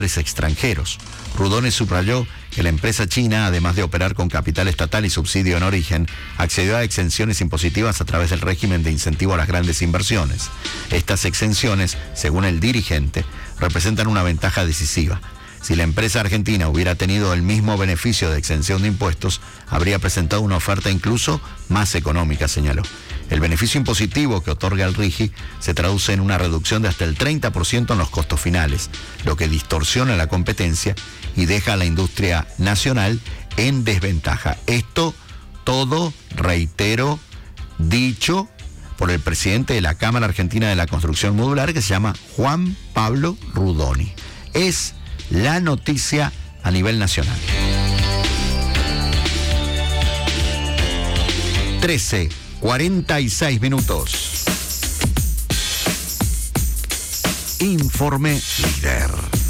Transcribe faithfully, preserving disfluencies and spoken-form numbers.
extranjeros. Rudoni subrayó que la empresa china, además de operar con capital estatal y subsidio en origen, accedió a exenciones impositivas a través del régimen de incentivo a las grandes inversiones. Estas exenciones, según el dirigente, representan una ventaja decisiva. Si la empresa argentina hubiera tenido el mismo beneficio de exención de impuestos, habría presentado una oferta incluso más económica, señaló. El beneficio impositivo que otorga el RIGI se traduce en una reducción de hasta el treinta por ciento en los costos finales, lo que distorsiona la competencia y deja a la industria nacional en desventaja. Esto todo, reitero, dicho por el presidente de la Cámara Argentina de la Construcción Modular, que se llama Juan Pablo Rudoni. Es la noticia a nivel nacional. trece, cuarenta y seis minutos. Informe Líder.